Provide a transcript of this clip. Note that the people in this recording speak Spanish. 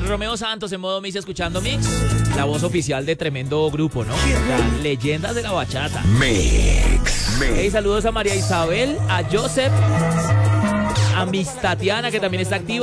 Romeo Santos en modo Mix escuchando Mix. La voz oficial de tremendo grupo, ¿no? Las leyendas de la bachata. Mix. Hey, saludos a María Isabel, a Joseph, a Miss Tatiana, que también está activa.